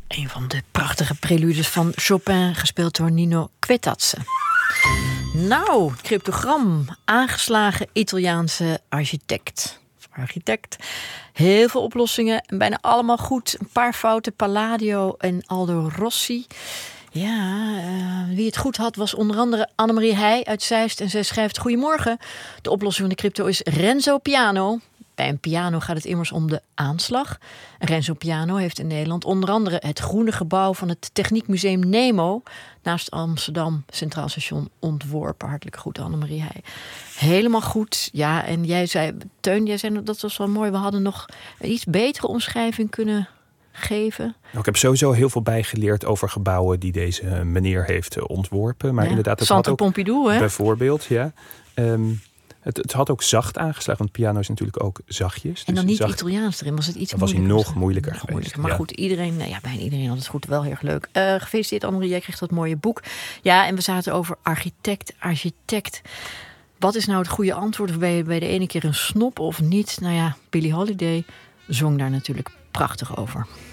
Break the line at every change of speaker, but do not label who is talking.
Een van de prachtige preludes van Chopin, gespeeld door Nino Quetazze. Nou, cryptogram. Aangeslagen Italiaanse architect. Heel veel oplossingen en bijna allemaal goed. Een paar fouten, Palladio en Aldo Rossi. Ja, wie het goed had was onder andere Annemarie Heij uit Zeist. En zij schrijft: goedemorgen. De oplossing van de crypto is Renzo Piano. Bij een piano gaat het immers om de aanslag. Renzo Piano heeft in Nederland onder andere het groene gebouw van het Techniekmuseum Nemo naast Amsterdam Centraal Station ontworpen. Hartelijk goed, Annemarie Heij. Helemaal goed. Ja, en jij zei, Teun, dat was wel mooi. We hadden nog een iets betere omschrijving kunnen geven.
Nou, ik heb sowieso heel veel bijgeleerd over gebouwen die deze meneer heeft ontworpen. Maar inderdaad, het
Centre
had ook
Pompidou, hè?
Bijvoorbeeld, ja. Het had ook zacht aangeslagen, want piano is natuurlijk ook zachtjes.
En dan
dus
niet
zacht,
Italiaans erin, was het iets
dan was hij nog moeilijker
nog
geweest.
moeilijker. Maar
ja.
goed, bijna iedereen had het goed. Wel heel erg leuk. Gefeliciteerd, Annemarie, jij kreeg dat mooie boek. Ja, en we zaten over architect. Wat is nou het goede antwoord? Of ben je bij de ene keer een snop of niet? Nou ja, Billie Holiday zong daar natuurlijk prachtig over.